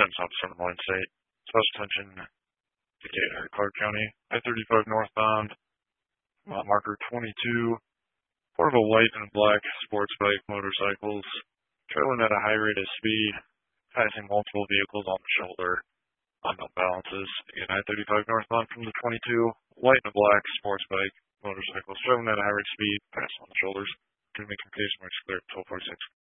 Defense Officer in Moines State. Special attention Decatur, Clark County, I-35 northbound, marker 22. Part of a white and black sports bike motorcycles traveling at a high rate of speed, passing multiple vehicles on the shoulder on no balances. Again, I-35 northbound from the 22, white and black sports bike motorcycles traveling at a high rate of speed, passing on the shoulders. Communication marks clear at 1246.